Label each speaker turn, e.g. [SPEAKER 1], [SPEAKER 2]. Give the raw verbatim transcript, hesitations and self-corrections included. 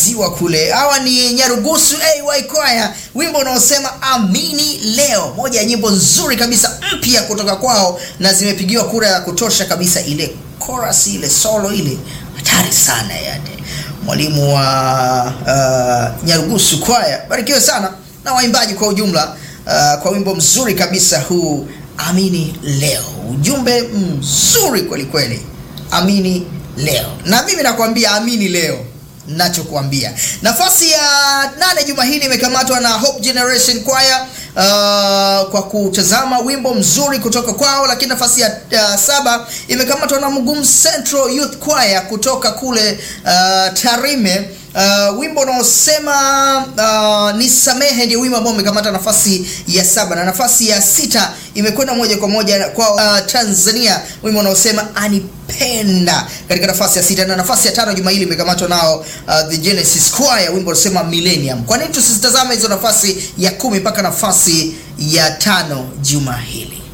[SPEAKER 1] ziwa kule. Hawa ni Nyarugusu A Y Choir, wimbo unaosema Amini Leo, moja ya nyimbo nzuri kabisa mpya kutoka kwao, na zimepigiwa kura ya kutosha kabisa. Ile chorus ile solo ile hatari sana yani. Mwalimu wa uh, Nyarugusu Choir, barikiwe sana na waimbaji kwa ujumla uh, kwa wimbo mzuri kabisa huu Amini Leo. Ujumbe mzuri kweli kweli. Amini leo. Na mimi nakwambia amini leo ninachokuambia. Nafasi ya nane juma hili imekamatwa na Hope Generation Choir uh, kwa kutazama wimbo mzuri kutoka kwao, lakini nafasi ya uh, saba imekamatwa na Mugumu Central Youth Choir kutoka kule uh, Tarime. Uh, wimbo unaosema uh, Nisamehe ndio wimbo ambao umekamata nafasi ya saba, na nafasi ya sita imekwenda moja kwa moja kwa uh, Tanzania, wimbo unaosema Anipenda katika nafasi ya sita, na nafasi ya tano juma hili imekamatwa nao uh, The Genesis Choir, wimbo unaosema Millennium. Kwa nini tusitazame hizo nafasi ya kumi mpaka nafasi ya tano juma hili?